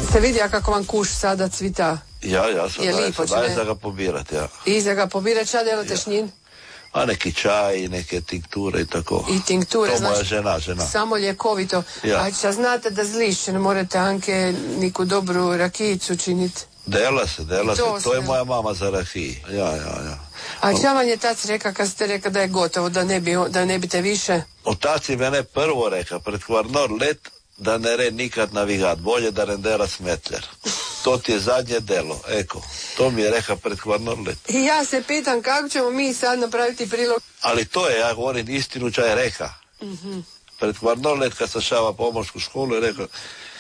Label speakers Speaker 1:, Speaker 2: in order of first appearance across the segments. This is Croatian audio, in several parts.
Speaker 1: Ste vidjeli kako vam kuš sada cvita?
Speaker 2: Ja sam
Speaker 1: je lipo,
Speaker 2: daje za ga pobirati, ja.
Speaker 1: I za ga pobirati, šta delate s njim?
Speaker 2: A neki čaj, neke tinkture i tako.
Speaker 1: I tinkture,
Speaker 2: to moja žena.
Speaker 1: Samo ljekovito. Ja. A šta znate da zlišće, ne morate Anke niku dobru rakijicu činiti?
Speaker 2: Dela se. To je moja mama za rakiji. Ja.
Speaker 1: A šta vam je tac reka kad ste reka da je gotovo, da ne bite više?
Speaker 2: Otac je mene prvo reka, pred kvarnor let, da ne re nikad navigat, bolje da rendera smetljer. To ti je zadnje delo, eko. To mi je reka pred kvarnor let.
Speaker 1: I ja se pitam kako ćemo mi sad napraviti prilog.
Speaker 2: Ali to je, ja govorim istinu, ča je reka.
Speaker 1: Mm-hmm.
Speaker 2: Pred kvarnor let kad sam šava pomorsku školu je rekao,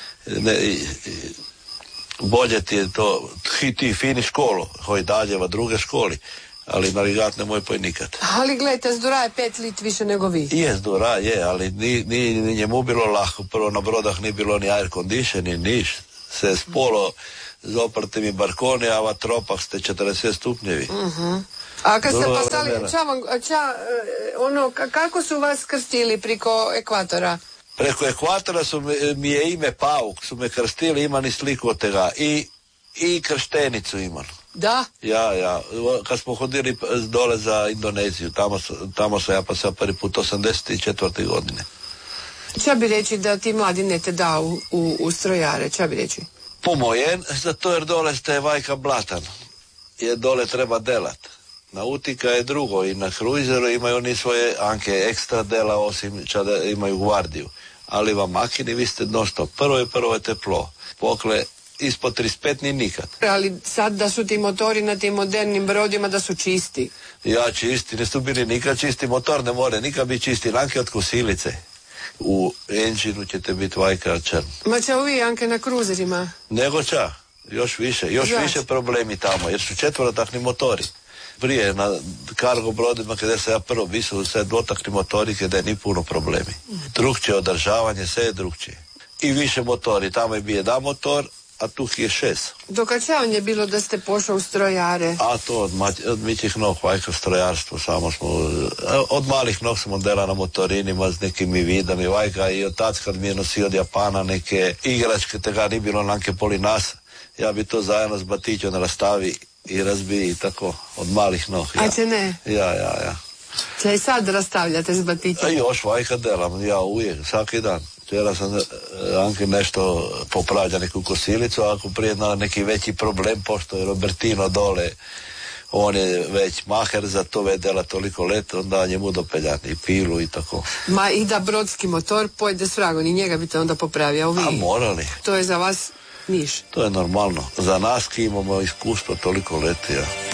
Speaker 2: bolje ti je to, ti fini školu, hoj daljeva druge školi, ali navigat ne moj poj nikad. Ali
Speaker 1: gledajte, Zdura je 5 lit više nego vi.
Speaker 2: Je, Zdura je, ali nije njemu bilo lahko. Prvo na brodах nije bilo ni air conditioning, niš. Se spolo zoprte mi barkoni, a va tropah ste 40 stupnjevi.
Speaker 1: Uh-huh. A kad ste postali, kako su vas krstili preko ekvatora?
Speaker 2: Preko ekvatora mi je ime Pauk, su me krstili, ima ni sliku od tega. I krštenicu imam.
Speaker 1: Da?
Speaker 2: Ja. Kad smo hodili dole za Indoneziju, tamo sam ja pa sam prvi put 84. godine.
Speaker 1: Ča bi reći da ti mladi ne te da u strojare, ča bi reći?
Speaker 2: Po mojem, zato jer dole ste vajka blatan. Jer dole treba delat. Nautika je drugo i na kruizeru imaju oni svoje Anke ekstra dela, osim čada imaju gvardiju. Ali vam makini vi ste nošto. Prvo je teplo. Pokle ispod 35 ni nikad.
Speaker 1: Ali sad da su ti motori na tim modernim brodima da su čisti.
Speaker 2: Ja čisti, ne su bili nikad čisti, motor ne more nikad biti čisti, Anke od kusilice. U enginu ćete biti vajka črn.
Speaker 1: Ma će ovi Anke na kruzerima?
Speaker 2: Nego ča, još više problemi tamo, jer su četvorotakni motori. Prije na kargo brodima kada sam ja prvo bisao sve dvotakni motori kada je ni puno problemi. Drugčije održavanje, sve je drugčije. I više motori, tamo je bio jedan motor, a tu je 6.
Speaker 1: Dokačavanje je bilo da ste pošao u strojare?
Speaker 2: A to od mićih nog, vajka strojarstvo, samo smo, od malih nog smo dela na motorinima s nekim vidami, vajka i otac kad mi je nosio od Japana neke igračke, tega ni bilo nanke poli nas, ja bi to zajedno s batićom rastavi i razbiji tako, od malih nog.
Speaker 1: Ja. A će ne?
Speaker 2: Ja.
Speaker 1: Če i sad rastavljate s batićom?
Speaker 2: Još vajka delam, ja uvijek, svaki dan. Včera sam Anke nešto popravlja neku kosilicu, a ako prije na neki veći problem, pošto je Robertino dole, on je već maher za to vedela toliko let, onda njemu dopeljati i pilu i tako.
Speaker 1: Ma i da brodski motor pojde s vragom i njega bi te onda popravio.
Speaker 2: A morali.
Speaker 1: To je za vas niš.
Speaker 2: To je normalno. Za nas ki imamo iskustvo toliko leti, ja.